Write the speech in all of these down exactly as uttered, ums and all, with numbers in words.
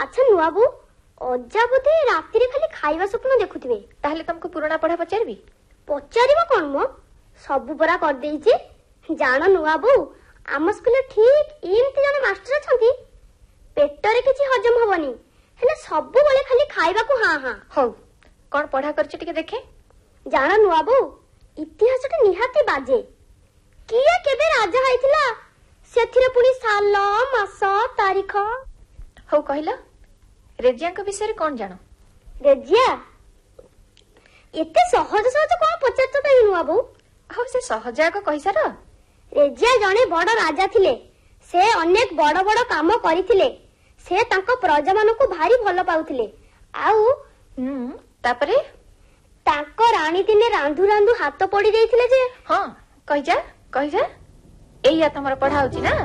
अच्छा नुआ बो अजा बोधे राति रे खाली खाइबा स्वप्न देखुथिबे ताहले तुमको पुराना पढ़ा पचारबी पचारिबो कोन मो सब परा कर देइचे जानो नुआ बो आम स्कूल ठीक एमती जने मास्टर अछंती पेटरे किछि हजम होबनी हेले सब बेले खाली खाइबा को हां हां हो कोन पढ़ा करछ टिके देखे जानो नुआ बो इतिहास के निहाती बाजे किए केबे राजा हाइथिला सेथिरे पुनी साल मास तारीख हो कहला रेजिया के विषय रे कोन जानो रेजिया एते सहज सहज कोन पचारत तई नुआ बो हो से सहज को कहिसार रेजिया जने बड़ राजा थिले से अनेक बड़ बड़ काम करिथिले से तांको प्रजा मानन को भारी भलो पाउथिले आउ हम तापरे तांको रानी दिने रांधु रांधु हाथ पड़ी देइथिले जे हां कहि जा कहि जा एया तमर पढ़ा होची ना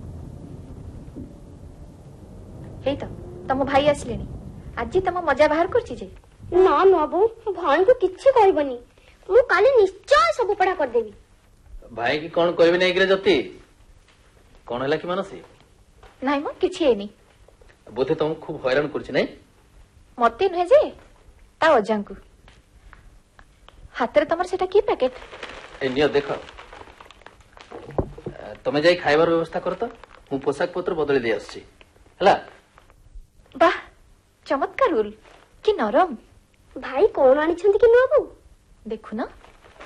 हे तो तम भाई आसलेनी आज तम मजा बाहर करछि जे ना नबो भाई को किछि कहबनी मु काली निश्चय सब पढ़ा कर देबी भाई की कोन कहबे नै एकरे जति कोन हला कि मानसी नाही म किछि एनी बोथे तुम खूब हैरान करछि नै मते नहे जे ता अजांकु हातरे तमर सेटा की पैकेट ए नियो देखो तमे जाई खाइबार व्यवस्था कर तो मु पोशाक पत्र बदली दे आछि हला वाह चमत्कार रोल कि नरम भाई कोन आनी छंती कि नुआबू देखु ना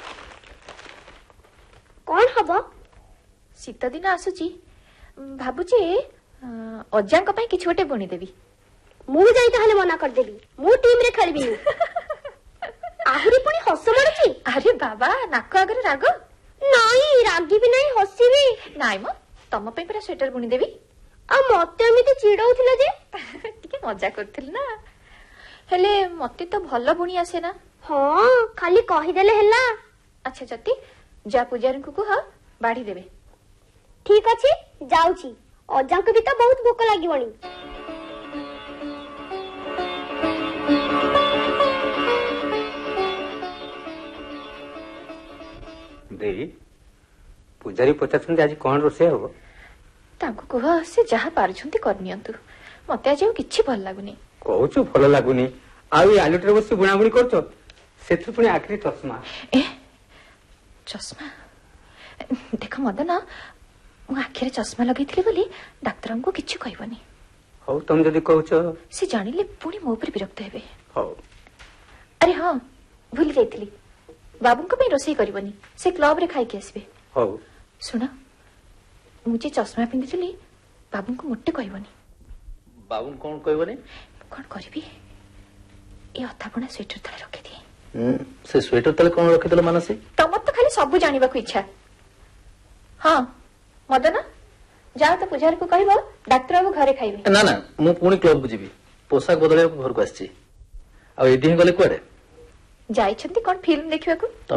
कोन हबो शीत दिन आसुची भाबुची अजांक पई किछ गोटे बणी देबी मु जाई ताहले मना कर देबी मु टीम रे खेलबी आहुरी पुनी हस मारुची अरे बाबा नाक आगरे राग नाही रागी भी नाही हसी भी नाही म तम पई पूरा स्वेटर बुणी देबी आ मते एमिति चिड़ौथिले जे टिके मजा करथिल ना हेले मते तो भलो बुणी आसे ना हां खाली कहि देले हला अच्छा जति जा पुजारी को कह बाढ़ी देबे ठीक अछि जाउची अजांक भी तो बहुत भूख लागिवणी देई पुजारी पचाछन आज कोन रोसे हो तांको कह से जहा पारछंती करनियंतु मते आज किछि भल लागुनी कहूछु भल लागुनी आउ ए आलुटर बस बुणाबुणी करछो सेथु पुनी आखरी चश्मा ए चश्मा देख मदना मु आखिरे चश्मा लगैथिले बोली डाक्टर को किछि कहबनी हो तुम जदी कहूछो से जानिले पुनी मो ऊपर विरक्त हेबे हो अरे हां भूल जाइथिली बाबू को पे रोसई करबनी से क्लब रे खाइ के आसबे हो सुना मुझे चश्मा पिंदिथिली बाबू को मोटे कहबनी बाबू कोन कहबनी कोन करबी ए अथापना स्वेटर तले रखि दी हम से स्वेटर तले कोन रखि देला मानसी तमत तो खाली सब जानिबा को इच्छा हां मदना जाओ तो पुजारी को कहबो डाक्टर बाबू घरे खाइबे ना ना मु पुनी क्लब बुझिबी पोशाक बदले घर को आछि आ एदिन गले कोडे जाइछंती कोन फिल्म देखिबा को